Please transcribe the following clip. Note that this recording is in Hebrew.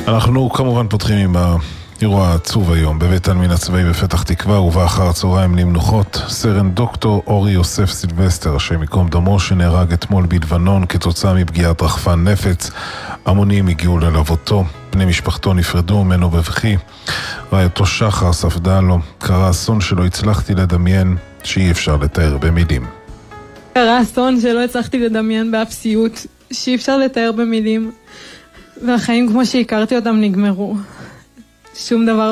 אנחנו כמובן פותחים עם האירוע העצוב היום בבית העלמין הצבאי בפתח תקווה, ובא אחר הצהריים למנוחות סרן דוקטור אורי יוסף סילבסטר, השם ייקום דמו, שנהרג אתמול בלבנון כתוצאה מפגיעת רחפן נפץ. המונים הגיעו ללוותו, בני משפחתו נפרדו ממנו בבכי. רעייתו שחר ספדה לו, קרה אסון שלא הצלחתי לדמיין, שאי אפשר לתאר במילים. קרה אסון שלא הצלחתי לדמיין באף סיוט, שאי אפשר לתאר במילים, והחיים כמו שהכרתי אותם נגמרו. שום דבר